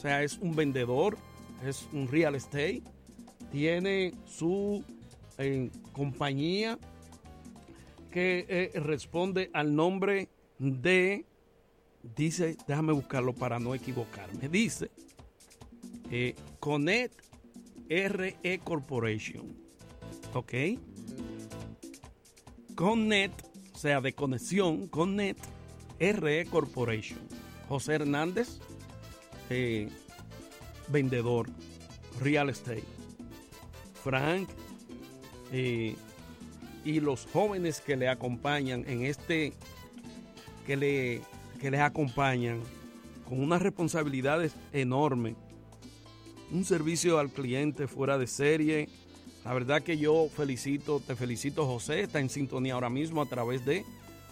sea, es un vendedor, es un real estate, tiene su compañía que responde al nombre de, dice, déjame buscarlo para no equivocarme, dice Connect RE Corporation, ¿ok? Connect, o sea, de conexión, Connect RE Corporation. José Hernández, vendedor, real estate. Frank y los jóvenes que le acompañan en que les acompañan con unas responsabilidades enormes, un servicio al cliente fuera de serie. La verdad que yo te felicito, José, está en sintonía ahora mismo a través de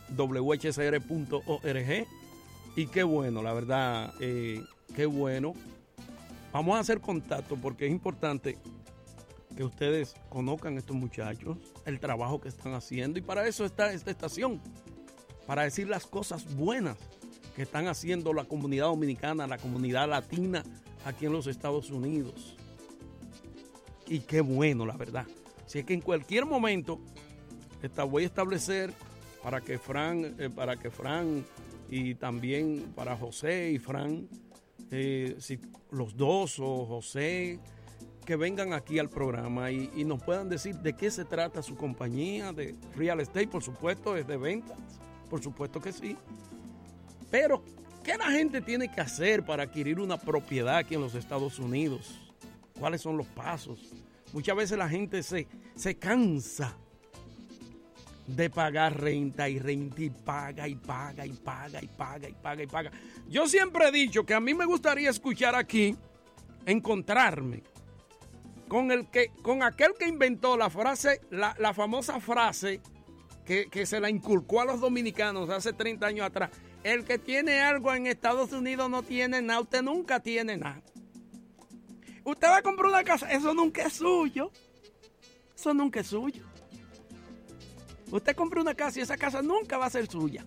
whcr.org y qué bueno, la verdad, qué bueno. Vamos a hacer contacto porque es importante que ustedes conozcan a estos muchachos, el trabajo que están haciendo, y para eso está esta estación, para decir las cosas buenas que están haciendo la comunidad dominicana, la comunidad latina aquí en los Estados Unidos. Y qué bueno, la verdad. Así es que en cualquier momento voy a establecer para que Fran y también para José y Fran, si los dos o José, que vengan aquí al programa y nos puedan decir de qué se trata su compañía de real estate. Por supuesto, es de ventas, por supuesto que sí. Pero, ¿qué la gente tiene que hacer para adquirir una propiedad aquí en los Estados Unidos? ¿Cuáles son los pasos? Muchas veces la gente se cansa de pagar renta y paga y paga y paga y paga y paga y paga. Yo siempre he dicho que a mí me gustaría escuchar aquí, encontrarme con aquel que inventó la frase, la famosa frase que se la inculcó a los dominicanos hace 30 años atrás. El que tiene algo en Estados Unidos no tiene nada, usted nunca tiene nada. Usted va a comprar una casa, eso nunca es suyo. Eso nunca es suyo. Usted compra una casa y esa casa nunca va a ser suya.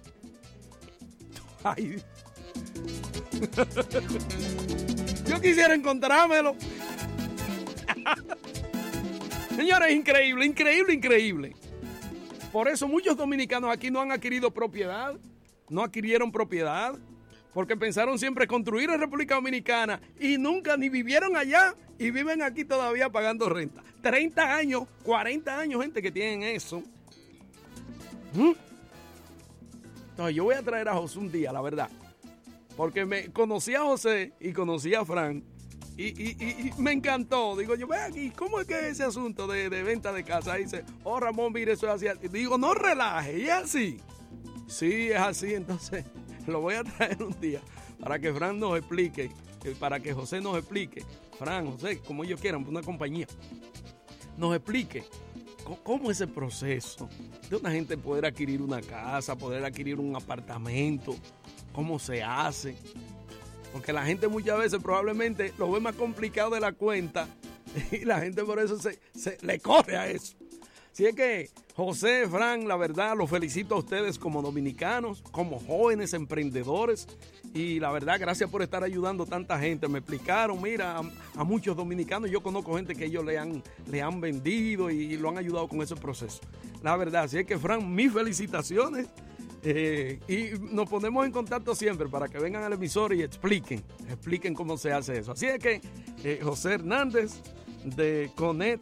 Ay. Yo quisiera encontrármelo. Señores, increíble, increíble, increíble. Por eso muchos dominicanos aquí no han adquirido propiedad. No adquirieron propiedad porque pensaron siempre construir en República Dominicana y nunca ni vivieron allá y viven aquí todavía pagando renta. 30 años, 40 años, gente que tienen eso. Entonces yo voy a traer a José un día, la verdad, porque conocí a José y conocí a Frank y me encantó. Digo yo, ve aquí, ¿cómo es que es ese asunto de venta de casa? Y dice, oh Ramón, mire, eso es así. Digo, no relaje, y es así. Sí, es así. Entonces lo voy a traer un día para que Frank nos explique, para que José nos explique, Frank, José, como ellos quieran, una compañía, nos explique cómo es el proceso de una gente poder adquirir una casa, poder adquirir un apartamento, cómo se hace. Porque la gente muchas veces probablemente lo ve más complicado de la cuenta y la gente por eso se le corre a eso. Así es que, José, Fran, la verdad, los felicito a ustedes como dominicanos, como jóvenes emprendedores. Y la verdad, gracias por estar ayudando a tanta gente. Me explicaron, mira, a muchos dominicanos, yo conozco gente que ellos le han vendido y lo han ayudado con ese proceso. La verdad, así es que, Fran, mis felicitaciones. Y nos ponemos en contacto siempre para que vengan al emisor y expliquen cómo se hace eso. Así es que, José Hernández de Connect,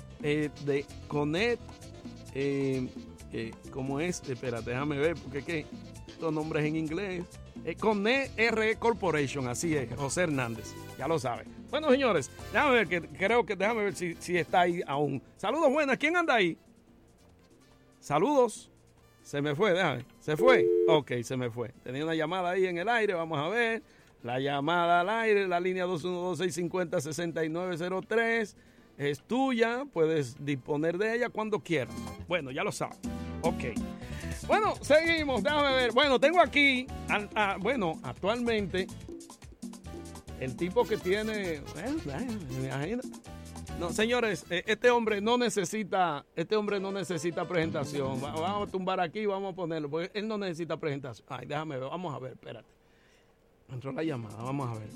¿cómo es? Espérate, déjame ver, porque que estos nombres en inglés. Connect RE Corporation, así es, José Hernández, ya lo sabe. Bueno, señores, déjame ver si está ahí aún. Saludos, buenas, ¿quién anda ahí? Saludos. Se me fue, déjame. ¿Se fue? Ok, se me fue. Tenía una llamada ahí en el aire, vamos a ver. La llamada al aire, la línea 212-650-6903. Es tuya, puedes disponer de ella cuando quieras. Bueno, ya lo sabes. Ok. Bueno, seguimos, déjame ver. Bueno, tengo aquí, actualmente, el tipo que tiene... me imagino. No, señores, este hombre no necesita presentación. Vamos a tumbar aquí y vamos a ponerlo, porque él no necesita presentación. Ay, déjame ver, vamos a ver, espérate. Entró la llamada, vamos a ver.